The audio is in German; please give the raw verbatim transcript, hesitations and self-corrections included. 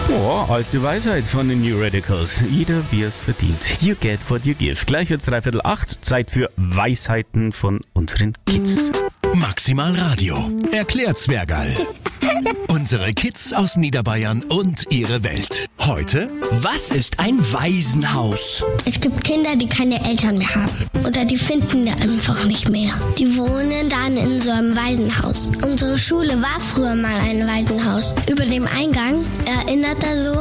Oh, alte Weisheit von den New Radicals. Jeder, wie es verdient. You get what you give. Gleich wird's dreiviertel acht. Zeit für Weisheiten von unseren Kids. Maximal Radio. Erklärt Zwergerl. Unsere Kids aus Niederbayern und ihre Welt. Heute: Was ist ein Waisenhaus? Es gibt Kinder, die keine Eltern mehr haben. Oder die finden wir einfach nicht mehr. Die wohnen dann in so einem Waisenhaus. Unsere Schule war früher mal ein Waisenhaus. Über dem Eingang erinnert er so